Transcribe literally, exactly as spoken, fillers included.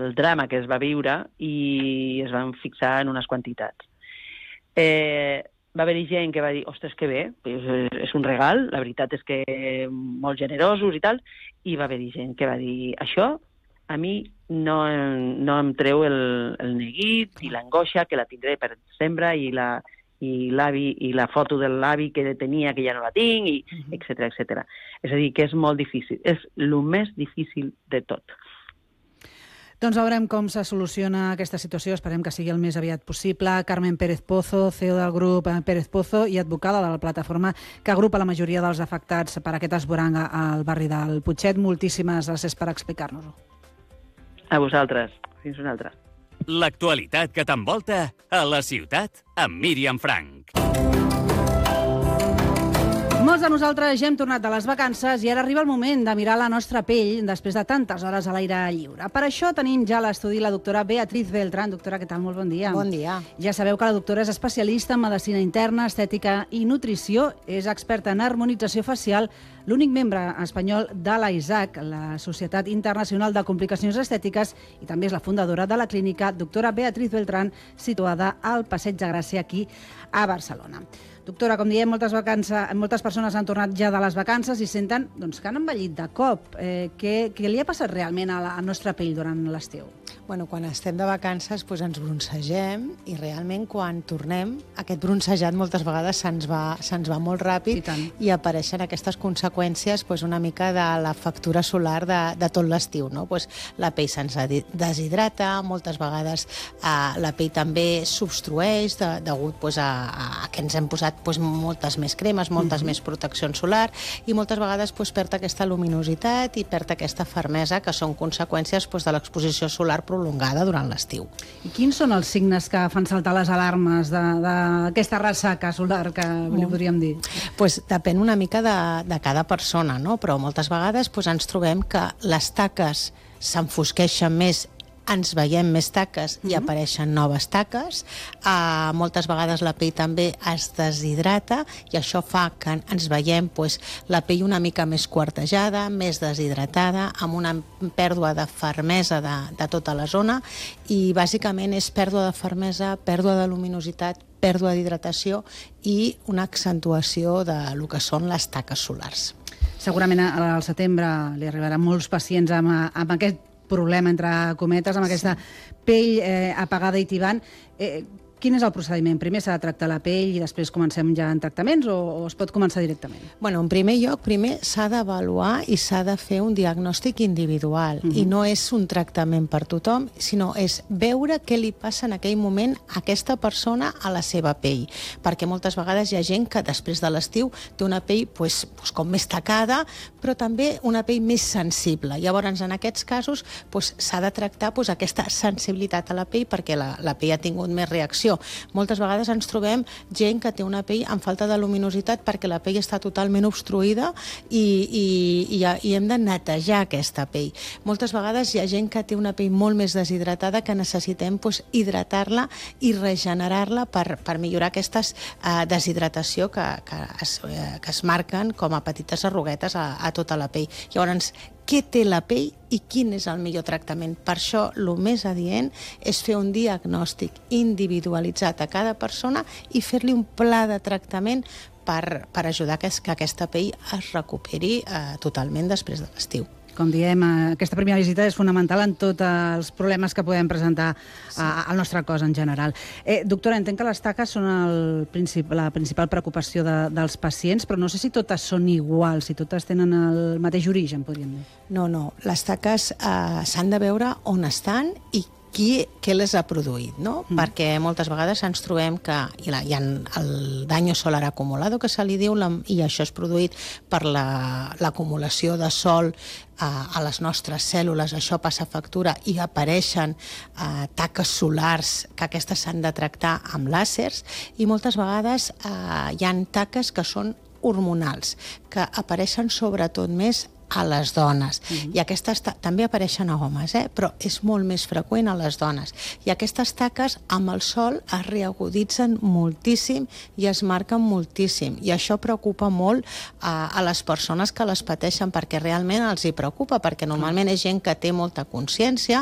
el drama que es va viure i es van fixar en unes quantitats. Eh, va haver-hi gent que va dir, ostres, que bé, és un regal, la veritat és que molt generosos i tal, i va haver-hi gent que va dir, això a mi no, no em treu el, el neguit i l'angoixa, que la tindré per sempre, i la, i l'avi, i la foto de l'avi que tenia, que ja no la tinc, i etcètera, etcètera. És a dir, que és molt difícil. És el més difícil de tot. Doncs veurem com se soluciona aquesta situació. Esperem que sigui el més aviat possible. Carmen Pérez Pozo, C E O del grup Pérez Pozo i advocada de la plataforma que agrupa la majoria dels afectats per aquest esborang al barri del Putxet. Moltíssimes gràcies per explicar-nos-ho. A vosaltres. Fins una altra. L'actualitat que t'envolta a la ciutat amb Míriam Frank. Molts de nosaltres ja hem tornat de les vacances i ara arriba el moment de mirar la nostra pell després de tantes hores a l'aire lliure. Per això tenim ja a l'estudi la doctora Beatriz Beltrán. Doctora, què tal? Molt bon dia. Bon dia. Ja sabeu que la doctora és especialista en medicina interna, estètica i nutrició. És experta en harmonització facial, l'únic membre espanyol de l'A I S A C, la Societat Internacional de Complicacions Estètiques, i també és la fundadora de la clínica doctora Beatriz Beltrán, situada al Passeig de Gràcia, aquí a Barcelona. Doctora, com diem, moltes, vacances, moltes persones han tornat ja de les vacances i senten doncs, que han envellit de cop. Eh, què, què li ha passat realment a la a nostra pell durant l'estiu? Bueno, quan estem de vacances doncs ens bronzegem i realment quan tornem aquest bronzejat moltes vegades se'ns va, se'ns va molt ràpid i, i apareixen aquestes conseqüències doncs, una mica de la factura solar de, de tot l'estiu. No? Doncs la pell se'ns deshidrata, moltes vegades eh, la pell també s'obstrueix de, degut doncs, a, a que ens hem posat doncs, moltes més cremes, moltes mm-hmm. més proteccions solar i moltes vegades doncs, perd aquesta luminositat i perd aquesta fermesa que són conseqüències doncs, de l'exposició solar prolongada durant l'estiu. I quins són els signes que fan saltar les alarmes d'aquesta ressaca solar que li podríem dir? Pues depèn una mica de, de cada persona, no? Però moltes vegades pues, ens trobem que les taques s'enfosqueixen més, ens veiem més taques i apareixen noves taques. Uh, moltes vegades la pell també es deshidrata i això fa que ens veiem pues, la pell una mica més quartejada, més deshidratada, amb una pèrdua de fermesa de, de tota la zona i bàsicament és pèrdua de fermesa, pèrdua de luminositat, pèrdua d'hidratació i una accentuació de lo que són les taques solars. Segurament al setembre li arribaran molts pacients amb, amb aquest problema, entre cometes, amb aquesta pell eh, apagada i tibant. Eh, quin és el procediment? Primer s'ha de tractar la pell i després comencem ja en tractaments o, o es pot començar directament? Bueno, en primer lloc, primer s'ha d'avaluar i s'ha de fer un diagnòstic individual. Uh-huh. I no és un tractament per tothom, sinó és veure què li passa en aquell moment a aquesta persona a la seva pell. Perquè moltes vegades hi ha gent que després de l'estiu té una pell pues, pues, com més tacada, però també una pell més sensible. Llavors, en aquests casos, pues, s'ha de tractar pues, aquesta sensibilitat a la pell perquè la, la pell ha tingut més reacció. Moltes vegades ens trobem gent que té una pell amb falta de luminositat perquè la pell està totalment obstruïda i, i, i, i hem de netejar aquesta pell. Moltes vegades hi ha gent que té una pell molt més deshidratada que necessitem pues, hidratar-la i regenerar-la per, per millorar aquesta uh, deshidratació que, que, es, uh, que es marquen com a petites arruguetes a, a tota la pell. Llavors, què té la pell i quin és el millor tractament. Per això, el més adient és fer un diagnòstic individualitzat a cada persona i fer-li un pla de tractament per, per ajudar que, que aquesta pell es recuperi eh, totalment després de l'estiu. Com diem, aquesta primera visita és fonamental en tots els problemes que podem presentar sí. al nostre cos en general. Eh, doctora, entenc que les taques són el princip, la principal preocupació de, dels pacients, però no sé si totes són iguals, si totes tenen el mateix origen, podríem dir. No, no. Les taques eh, s'han de veure on estan i qui, què les ha produït, no? Mm. Perquè moltes vegades ens trobem que hi ha, hi ha el daño solar acumulado, que se li diu, la, i això és produït per l'acumulació la, de sol a, a les nostres cèl·lules. Això passa factura i apareixen eh, taques solars que aquestes s'han de tractar amb làsers i moltes vegades eh, hi ha taques que són hormonals, que apareixen sobretot més a les dones. Uh-huh. I aquestes també apareixen a homes, eh? Però és molt més freqüent a les dones. I aquestes taques amb el sol es reaguditzen moltíssim i es marquen moltíssim. I això preocupa molt a, a les persones que les pateixen perquè realment els hi preocupa, perquè normalment és gent que té molta consciència